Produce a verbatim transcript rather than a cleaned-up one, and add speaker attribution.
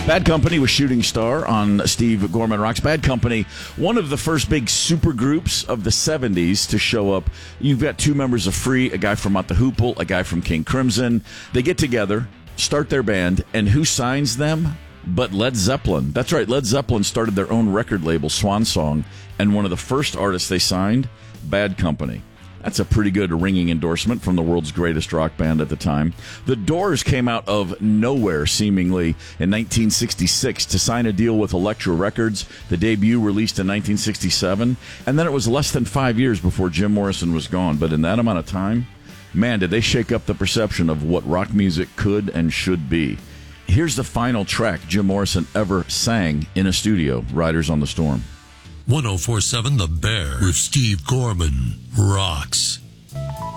Speaker 1: Bad Company was Shooting Star on Steve Gorman Rocks. Bad Company, one of the first big super groups of the seventies to show up. You've got two members of Free, a guy from Mott the Hoople, a guy from King Crimson. They get together, start their band, and who signs them but Led Zeppelin? That's right, Led Zeppelin started their own record label, Swan Song, and one of the first artists they signed, Bad Company. That's a pretty good ringing endorsement from the world's greatest rock band at the time. The Doors came out of nowhere, seemingly, in nineteen sixty-six to sign a deal with Elektra Records. The debut released in nineteen sixty-seven, and then it was less than five years before Jim Morrison was gone. But in that amount of time, man, did they shake up the perception of what rock music could and should be. Here's the final track Jim Morrison ever sang in a studio, Riders on the Storm.
Speaker 2: one oh four point seven The Bear with Steve Gorman rocks.